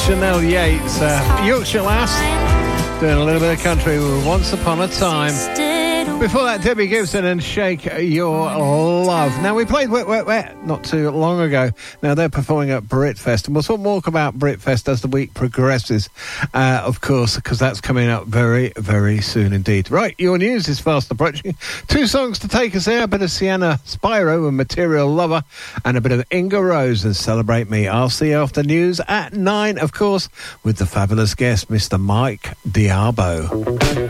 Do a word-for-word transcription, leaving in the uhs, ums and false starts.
Chanel Yates, uh, Yorkshire Lass, doing a little bit of country with Once Upon a Time. Before that, Debbie Gibson and Shake Your Love. Now, we played Wet, Wet, Wet not too long ago. Now, they're performing at Britfest, and we'll talk more about Britfest as the week progresses, uh, of course, because that's coming up very, very soon indeed. Right, your news is fast approaching. Two songs to take us there, a bit of Sienna Spyro and Material Lover, and a bit of Inga Rose and Celebrate Me. I'll see you after news at nine, of course, with the fabulous guest, Mister Mike Diabo.